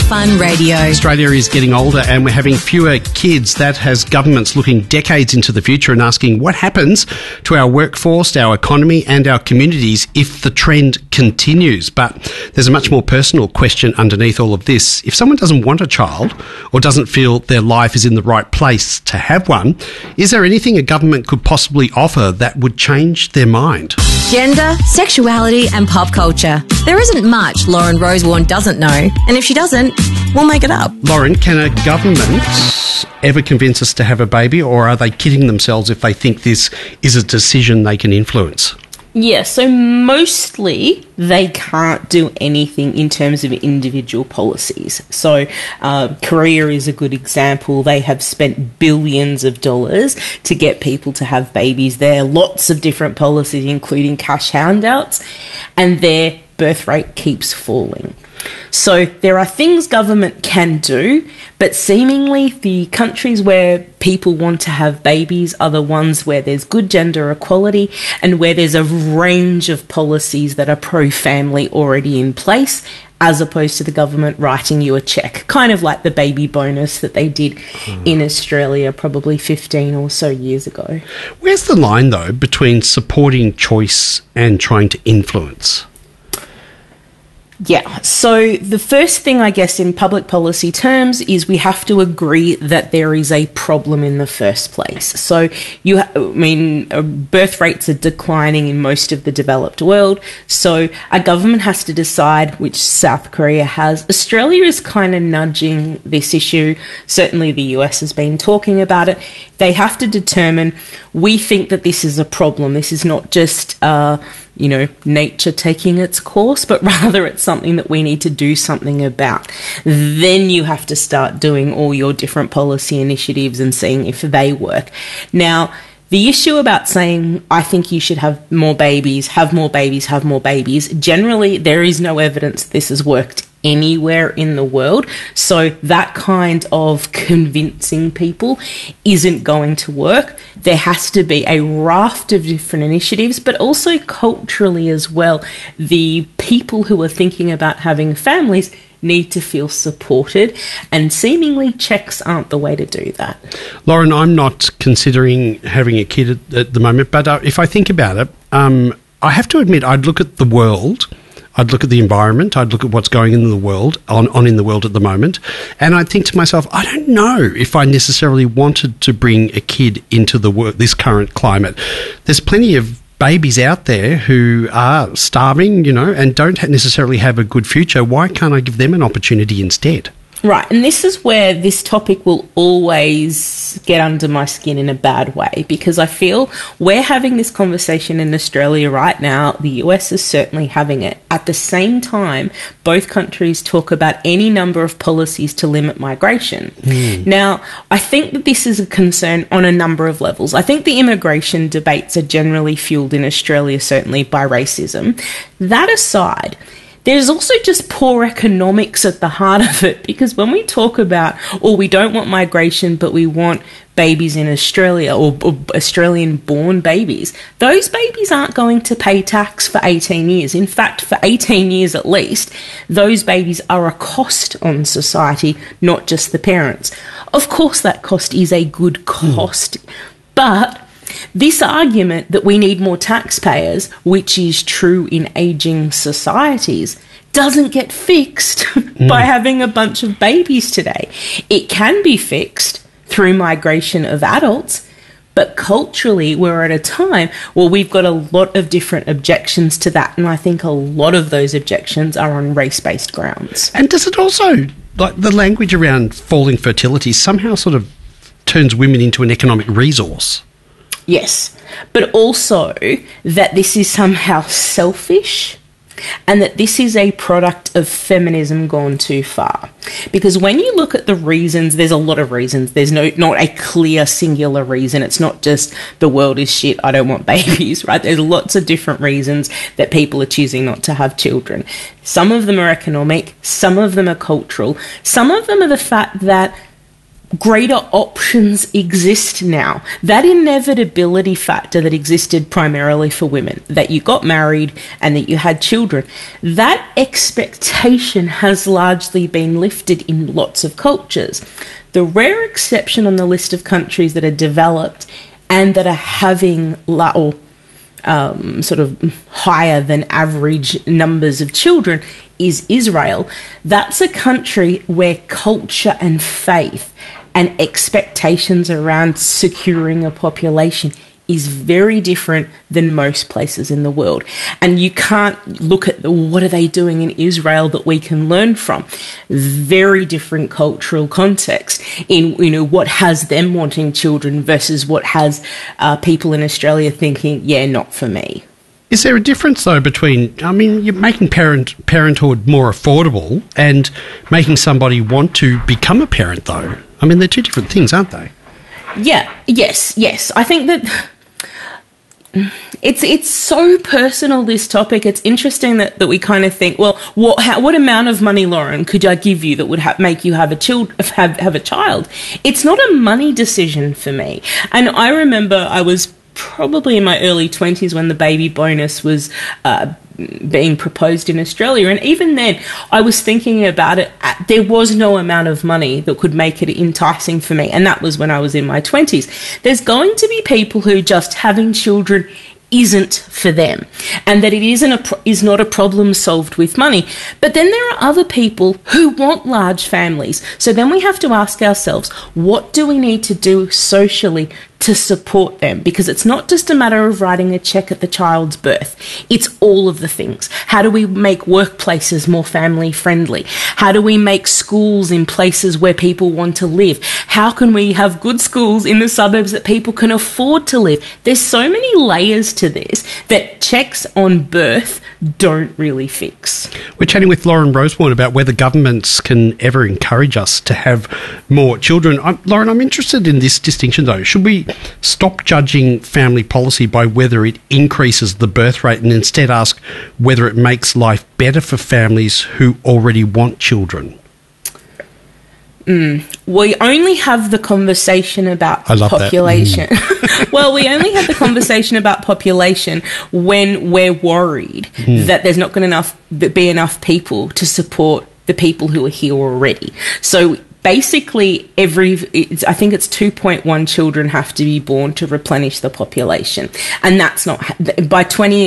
Fun Radio. Australia is getting older and we're having fewer kids. That has governments looking decades into the future and asking what happens to our workforce, our economy and our communities if the trend continues. But there's a much more personal question underneath all of this. If someone doesn't want a child or doesn't feel their life is in the right place to have one, is there anything a government could possibly offer that would change their mind? Gender, sexuality and pop culture. There isn't much Lauren Rosewarne doesn't know, and if she doesn't, we'll make it up. Lauren, can a government ever convince us to have a baby, or are they kidding themselves if they think this is a decision they can influence? Yeah, so mostly they can't do anything in terms of individual policies. So Korea is a good example. They have spent billions of dollars to get people to have babies there. Lots of different policies, including cash handouts, and their birth rate keeps falling. So there are things government can do, but seemingly the countries where people want to have babies are the ones where there's good gender equality and where there's a range of policies that are pro-family already in place, as opposed to the government writing you a cheque, kind of like the baby bonus that they did in Australia probably 15 or so years ago. Where's the line, though, between supporting choice and trying to influence? Yeah, so the first thing, I guess, in public policy terms is we have to agree that there is a problem in the first place. So, birth rates are declining in most of the developed world, so a government has to decide, which South Korea has. Australia is kind of nudging this issue. Certainly the US has been talking about it. They have to determine, we think that this is a problem. This is not just nature taking its course, but rather it's something that we need to do something about. Then you have to start doing all your different policy initiatives and seeing if they work. Now, the issue about saying, I think you should have more babies, generally there is no evidence this has worked anywhere in the world. So that kind of convincing people isn't going to work. There has to be a raft of different initiatives, but also culturally as well. The people who are thinking about having families need to feel supported, and seemingly checks aren't the way to do that. Lauren, I'm not considering having a kid at the moment, but if I think about it, I have to admit I'd look at the world, I'd look at the environment, I'd look at what's going in the world, on in the world at the moment, and I'd think to myself, I don't know if I necessarily wanted to bring a kid into this current climate. There's plenty of babies out there who are starving, and don't necessarily have a good future. Why can't I give them an opportunity instead? Right, and this is where this topic will always get under my skin in a bad way, because I feel we're having this conversation in Australia right now. The US is certainly having it. At the same time, both countries talk about any number of policies to limit migration. Now, I think that this is a concern on a number of levels. I think the immigration debates are generally fueled in Australia, certainly by racism. That aside, there's also just poor economics at the heart of it, because when we talk about, we don't want migration, but we want babies in Australia or Australian-born babies, those babies aren't going to pay tax for 18 years. In fact, for 18 years at least, those babies are a cost on society, not just the parents. Of course, that cost is a good cost, but this argument that we need more taxpayers, which is true in ageing societies, doesn't get fixed by having a bunch of babies today. It can be fixed through migration of adults, but culturally we're at a time where we've got a lot of different objections to that, and I think a lot of those objections are on race-based grounds. And does it also, like the language around falling fertility, somehow sort of turns women into an economic resource? Yes, but also that this is somehow selfish and that this is a product of feminism gone too far. Because when you look at the reasons, there's a lot of reasons. There's not a clear singular reason. It's not just the world is shit, I don't want babies, right? There's lots of different reasons that people are choosing not to have children. Some of them are economic, some of them are cultural, some of them are the fact that greater options exist now. That inevitability factor that existed primarily for women, that you got married and that you had children, that expectation has largely been lifted in lots of cultures. The rare exception on the list of countries that are developed and that are having sort of higher than average numbers of children is Israel. That's a country where culture and faith and expectations around securing a population is very different than most places in the world. And you can't look at what are they doing in Israel that we can learn from. Very different cultural context in, what has them wanting children versus what has people in Australia thinking, yeah, not for me. Is there a difference, though, between, you're making parenthood more affordable and making somebody want to become a parent, though? They're two different things, aren't they? Yeah, yes. I think that it's so personal, this topic. It's interesting that we kind of think, well, what amount of money, Lauren, could I give you that would make you have a child? It's not a money decision for me. And I remember I was probably in my early 20s when the baby bonus was being proposed in Australia. And even then, I was thinking about it. There was no amount of money that could make it enticing for me. And that was when I was in my 20s. There's going to be people who just having children isn't for them, and that it is not a problem solved with money. But then there are other people who want large families. So then we have to ask ourselves, what do we need to do socially to support them? Because it's not just a matter of writing a check at the child's birth. It's all of the things. How do we make workplaces more family friendly? How do we make schools in places where people want to live? How can we have good schools in the suburbs that people can afford to live? There's so many layers to this that checks on birth don't really fix. We're chatting with Lauren Rosewarne about whether governments can ever encourage us to have more children. Lauren, I'm interested in this distinction, though. Should we stop judging family policy by whether it increases the birth rate and instead ask whether it makes life better for families who already want children? We only have the conversation about population. Well, we only have the conversation about population when we're worried that there's not going to be enough people to support the people who are here already. So basically, I think it's 2.1 children have to be born to replenish the population. And that's not, by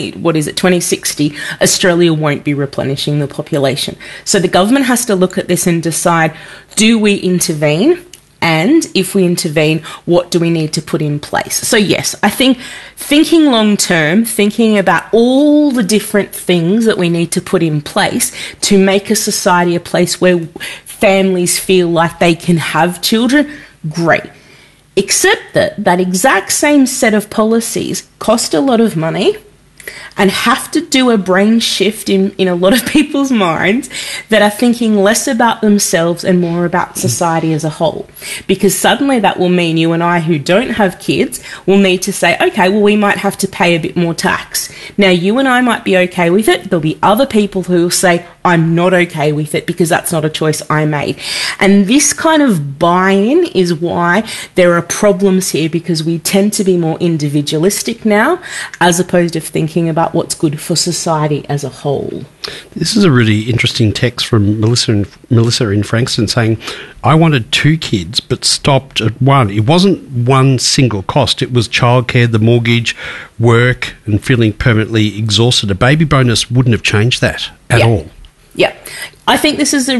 2060, Australia won't be replenishing the population. So the government has to look at this and decide, do we intervene? And if we intervene, what do we need to put in place? So yes, I think thinking long term, thinking about all the different things that we need to put in place to make a society a place where families feel like they can have children, great. Except that exact same set of policies cost a lot of money and have to do a brain shift in a lot of people's minds that are thinking less about themselves and more about society as a whole. Because suddenly that will mean you and I who don't have kids will need to say, okay, well, we might have to pay a bit more tax. Now, you and I might be okay with it. There'll be other people who will say, I'm not okay with it because that's not a choice I made. And this kind of buy-in is why there are problems here, because we tend to be more individualistic now as opposed to thinking about what's good for society as a whole. This is a really interesting text from Melissa in Frankston saying, I wanted 2 kids but stopped at 1. It wasn't one single cost. It was childcare, the mortgage, work and feeling permanently exhausted. A baby bonus wouldn't have changed that at all. Yeah, I think this is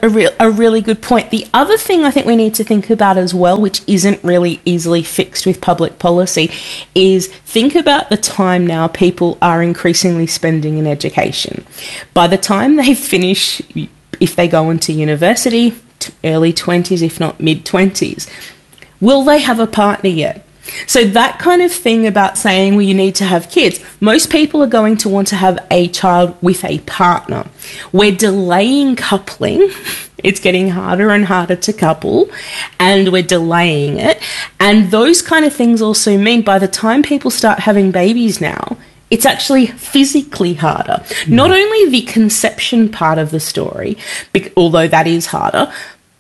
a really good point. The other thing I think we need to think about as well, which isn't really easily fixed with public policy, is think about the time now people are increasingly spending in education. By the time they finish, if they go into university, early 20s, if not mid-20s, will they have a partner yet? So that kind of thing about saying, well, you need to have kids, most people are going to want to have a child with a partner. We're delaying coupling. It's getting harder and harder to couple, and we're delaying it. And those kind of things also mean by the time people start having babies now, it's actually physically harder. Not only the conception part of the story, although that is harder,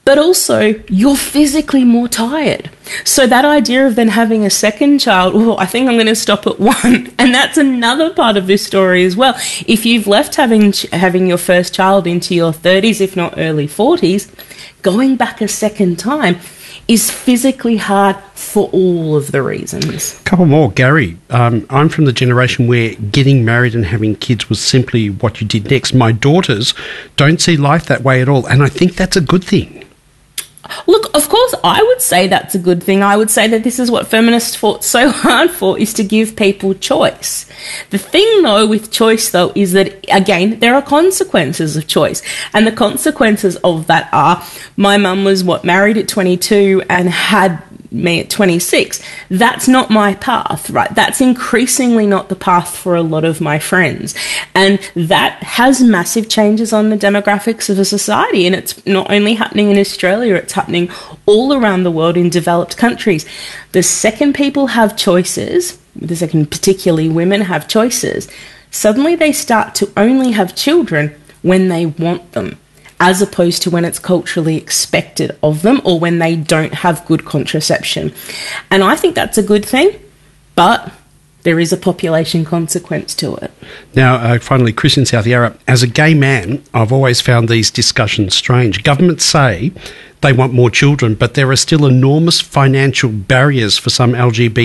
but also you're physically more tired. So that idea of then having a second child, oh, I think I'm going to stop at one. And that's another part of this story as well. If you've left having your first child into your 30s, if not early 40s, going back a second time is physically hard for all of the reasons. A couple more. Gary, I'm from the generation where getting married and having kids was simply what you did next. My daughters don't see life that way at all, and I think that's a good thing. Look, of course, I would say that's a good thing. I would say that this is what feminists fought so hard for, is to give people choice. The thing, though, with choice, though, is that, again, there are consequences of choice. And the consequences of that are, my mum was, married at 22 and had me at 26. That's not my path, right? That's increasingly not the path for a lot of my friends. And that has massive changes on the demographics of a society. And it's not only happening in Australia, it's happening all around the world in developed countries. The second people have choices, the second particularly women have choices, suddenly they start to only have children when they want them, as opposed to when it's culturally expected of them or when they don't have good contraception. And I think that's a good thing, but there is a population consequence to it. Now, finally, Chris in South Yarra, as a gay man, I've always found these discussions strange. Governments say they want more children, but there are still enormous financial barriers for some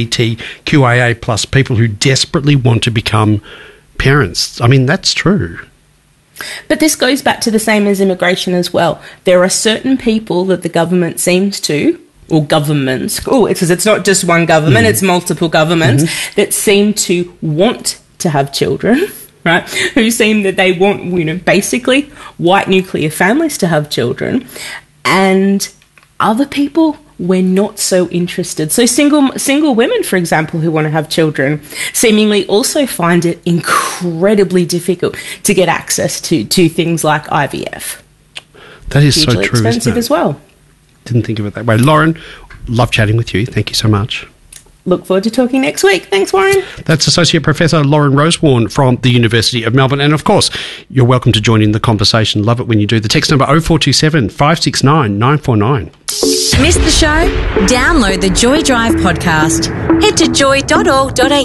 LGBTQIA plus people who desperately want to become parents. I mean, that's true. But this goes back to the same as immigration as well. There are certain people that the government seems to, or governments, it's not just one government, it's multiple governments, that seem to want to have children, right? Who seem that they want, basically white nuclear families to have children. And other people, we're not so interested. So single women, for example, who want to have children, seemingly also find it incredibly difficult to get access to things like IVF. That is so true, expensive isn't it? As well. Didn't think of it that way. Lauren, love chatting with you. Thank you so much. Look forward to talking next week. Thanks, Warren. That's Associate Professor Lauren Rosewarne from the University of Melbourne. And, of course, you're welcome to join in the conversation. Love it when you do. The text number 0427 569 949. Missed the show? Download the Joy Drive podcast. Head to joy.org.au